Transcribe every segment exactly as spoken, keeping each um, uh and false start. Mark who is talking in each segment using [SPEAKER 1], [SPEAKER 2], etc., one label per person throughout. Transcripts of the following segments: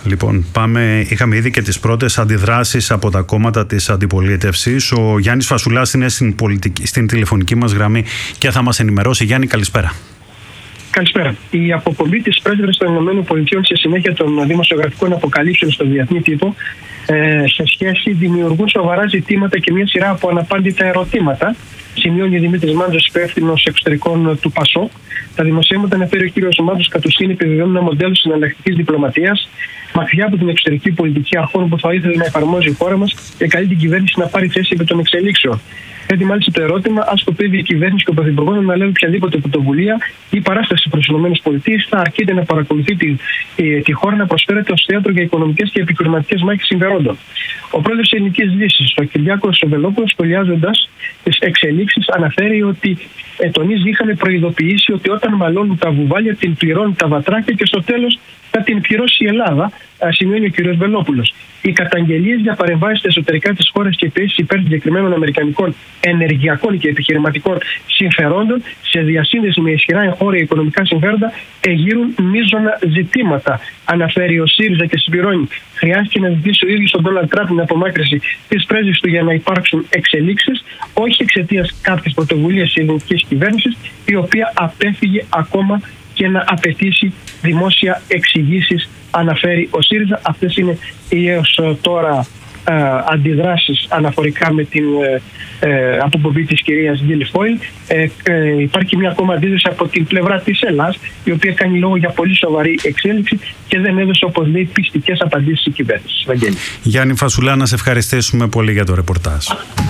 [SPEAKER 1] Λοιπόν, πάμε. Είχαμε ήδη και τις πρώτες αντιδράσεις από τα κόμματα της αντιπολίτευσης. Ο Γιάννης Φασουλάς είναι στην, πολιτική, στην τηλεφωνική μας γραμμή και θα μας ενημερώσει. Γιάννη, καλησπέρα.
[SPEAKER 2] Καλησπέρα. Η αποπομπή της πρέσβεως των ΗΠΑ σε συνέχεια των δημοσιογραφικών αποκαλύψεων στο διεθνή τύπο ε, σε σχέση δημιουργούν σοβαρά ζητήματα και μια σειρά από αναπάντητα ερωτήματα, σημειώνει ο Δημήτρης Μάντζος, υπεύθυνος εξωτερικών του ΠΑΣΟΚ. Τα δημοσιεύματα αναφέρει ο κ. Μάντζος κατ' ουσίαν επιβεβαιώνουν ένα μοντέλο συναλλακτικής διπλωματίας, μακριά από την εξωτερική πολιτική αρχών που θα ήθελε να εφαρμόζει η χώρα μας και καλεί την κυβέρνηση να πάρει θέση επί των εξελίξεων. Έτσι, μάλιστα, το ερώτημα αν σκοπεύει η κυβέρνηση και ο Πρωθυπουργός να αναλάβει οποιαδήποτε πρωτοβουλία ή παράσταση προς τις ΗΠΑ, θα αρκείται να παρακολουθεί τη, τη χώρα να προσφέρεται ως θέατρο για οικονομικές και επιχειρηματικές μάχες συμφερόντων. Ο πρόεδρος της Ελληνικής Δύσης, ο Κυριάκος Βελόπουλος, σχολιάζοντας τις εξελίξεις, αναφέρει ότι ε, τονίζει είχαν προειδοποιήσει ότι όταν μαλώνουν τα βουβάλια, την πληρώνουν τα βατράκια και στο τέλος θα την πληρώσει η Ελλάδα, σημαίνει ο κ. Βελόπουλος. Οι καταγγελίες για παρεμβάσεις στα εσωτερικά της χώρας και πιέσεις υπέρ συγκεκριμένων αμερικανικών ενεργειακών και επιχειρηματικών συμφερόντων σε διασύνδεση με ισχυρά εγχώρια οικονομικά συμφέροντα εγείρουν μείζωνα ζητήματα. Αναφέρει ο ΣΥΡΙΖΑ και συμπληρώνει: χρειάστηκε να ζητήσει ο ίδιος τον Ντόναλντ Τραμπ την απομάκρυνση της πρέσβης του για να υπάρξουν εξελίξεις, όχι εξαιτίας κάποιες πρωτοβουλίες της ελληνικής κυβέρνησης, η οποία απέφυγε ακόμα και να απαιτήσει δημόσια εξηγήσεις, αναφέρει ο ΣΥΡΙΖΑ. Αυτές είναι οι έως τώρα ε, αντιδράσεις αναφορικά με την ε, ε, αποπομπή της κυρίας Γκίλιφόιλ. Ε, ε, υπάρχει μια ακόμα αντίδραση από την πλευρά της Ελλάδας, η οποία κάνει λόγο για πολύ σοβαρή εξέλιξη και δεν έδωσε, όπως λέει, πιστικές απαντήσεις η κυβέρνηση. Βαγγέλη.
[SPEAKER 1] Γιάννη Φασουλά, να σε ευχαριστήσουμε πολύ για το ρεπορτάζ.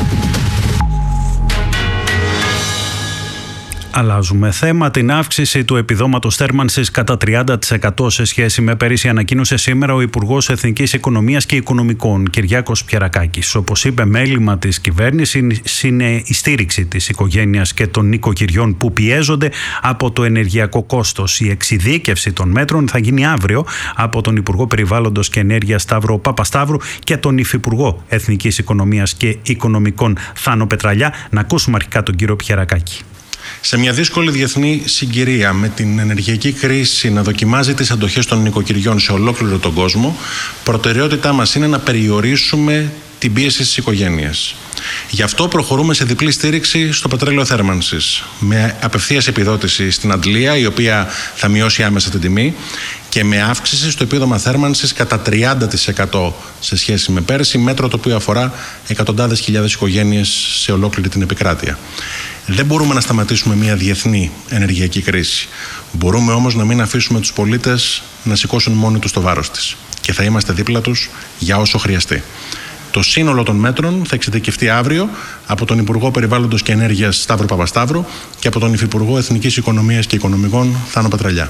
[SPEAKER 1] Αλλάζουμε θέμα. Την αύξηση του επιδόματος θέρμανσης κατά τριάντα τοις εκατό σε σχέση με πέρυσι ανακοίνωσε σήμερα ο Υπουργός Εθνικής Οικονομίας και Οικονομικών, Κυριάκος Πιερακάκης. Όπως είπε, μέλημα της κυβέρνησης είναι η στήριξη της οικογένειας και των νοικοκυριών που πιέζονται από το ενεργειακό κόστος. Η εξειδίκευση των μέτρων θα γίνει αύριο από τον Υπουργό Περιβάλλοντος και Ενέργειας Σταύρο Παπασταύρου και τον Υφυπουργό Εθνικής Οικονομίας και Οικονομικών Θάνο Πετραλιά. Να ακούσουμε αρχικά τον κύριο Πιερακάκη.
[SPEAKER 3] Σε μια δύσκολη διεθνή συγκυρία, με την ενεργειακή κρίση να δοκιμάζει τις αντοχές των νοικοκυριών σε ολόκληρο τον κόσμο, προτεραιότητά μας είναι να περιορίσουμε την πίεση στις οικογένειες. Γι' αυτό προχωρούμε σε διπλή στήριξη στο πετρέλαιο θέρμανσης, με απευθείας επιδότηση στην Αντλία, η οποία θα μειώσει άμεσα την τιμή, και με αύξηση στο επίδομα θέρμανσης κατά τριάντα τοις εκατό σε σχέση με πέρσι, μέτρο το οποίο αφορά εκατοντάδες χιλιάδες οικογένειες σε ολόκληρη την επικράτεια. Δεν μπορούμε να σταματήσουμε μια διεθνή ενεργειακή κρίση. Μπορούμε όμως να μην αφήσουμε τους πολίτες να σηκώσουν μόνοι τους το βάρος της. Και θα είμαστε δίπλα τους για όσο χρειαστεί. Το σύνολο των μέτρων θα εξειδικευτεί αύριο από τον Υπουργό Περιβάλλοντος και Ενέργειας Σταύρο Παπασταύρου και από τον Υφυπουργό Εθνικής Οικονομίας και Οικονομικών Θάνο Πετραλιά.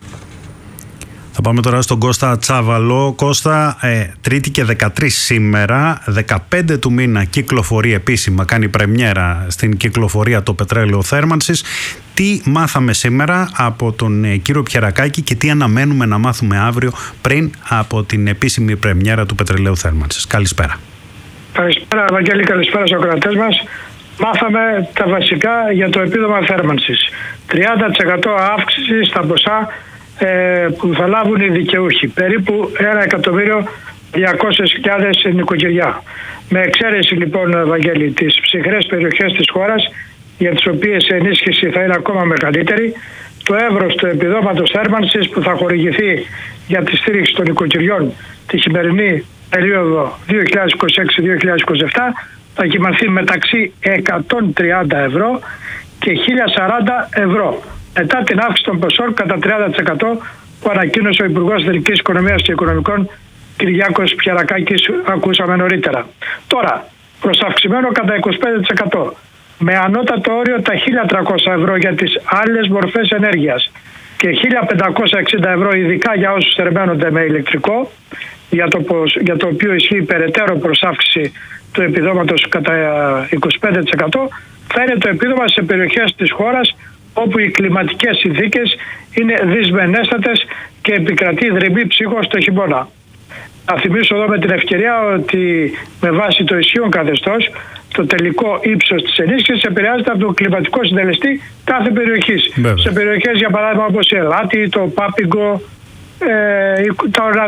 [SPEAKER 1] Θα πάμε τώρα στον Κώστα Τσάβαλο. Κώστα, ε, Τρίτη και δεκατρείς σήμερα, δεκαπέντε του μήνα κυκλοφορεί επίσημα, κάνει πρεμιέρα στην κυκλοφορία το πετρέλαιο θέρμανσης. Τι μάθαμε σήμερα από τον ε, κύριο Πιερακάκη και τι αναμένουμε να μάθουμε αύριο πριν από την επίσημη πρεμιέρα του πετρελαίου θέρμανσης? Καλησπέρα.
[SPEAKER 4] Καλησπέρα, Βαγγέλη, καλησπέρα στους ακροατές μας. Μάθαμε τα βασικά για το επίδομα θέρμανσης. τριάντα τοις εκατό αύξηση στα ποσά που θα λάβουν οι δικαιούχοι, περίπου ένα εκατομμύριο διακόσιες χιλιάδες νοικοκυριά. Με εξαίρεση, λοιπόν, Βαγγέλη, τις ψυχρές περιοχές της χώρας, για τις οποίες η ενίσχυση θα είναι ακόμα μεγαλύτερη, το εύρος του επιδόματος θέρμανσης που θα χορηγηθεί για τη στήριξη των νοικοκυριών τη χειμερινή περίοδο δύο χιλιάδες είκοσι έξι δύο χιλιάδες είκοσι επτά θα κυμανθεί μεταξύ εκατόν τριάντα ευρώ και χίλια σαράντα ευρώ, μετά την αύξηση των ποσών κατά τριάντα τοις εκατό που ανακοίνωσε ο Υπουργός Εθνικής Οικονομίας και Οικονομικών Κυριάκος Πιερακάκης, ακούσαμε νωρίτερα. Τώρα, προς αυξημένο κατά είκοσι πέντε τοις εκατό, με ανώτατο όριο τα χίλια τριακόσια ευρώ για τις άλλες μορφές ενέργειας και χίλια πεντακόσια εξήντα ευρώ ειδικά για όσους θερμαίνονται με ηλεκτρικό, για το, για το οποίο ισχύει περαιτέρω προσάυξηση του επιδόματος κατά είκοσι πέντε τοις εκατό, θα είναι το επίδομα σε περιοχές της χώρας όπου οι κλιματικές συνθήκες είναι δυσμενέστατες και επικρατεί δρυμή ψύχος το χειμώνα. Να θυμίσω εδώ με την ευκαιρία ότι με βάση το ισχύον καθεστώς, το τελικό ύψος της ενίσχυσης επηρεάζεται από το κλιματικό συντελεστή κάθε περιοχής. Βέβαια. Σε περιοχές, για παράδειγμα, όπως η Ελάτη, το Πάπιγκο, ε, το